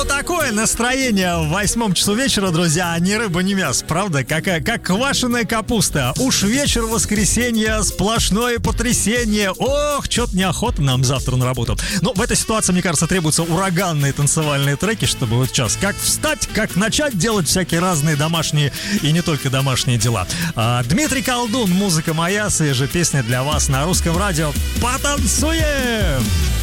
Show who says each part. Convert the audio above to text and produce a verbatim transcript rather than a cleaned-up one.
Speaker 1: Ну, такое настроение в восьмом часу вечера, друзья, ни рыба, ни мясо, правда? Как, как квашеная капуста. Уж вечер воскресенья, сплошное потрясение. Ох, что-то неохота нам завтра на работу. Но в этой ситуации, мне кажется, требуются ураганные танцевальные треки, чтобы вот сейчас как встать, как начать делать всякие разные домашние и не только домашние дела. А, Дмитрий Колдун, музыка моя, свежая песня для вас на русском радио. Потанцуем!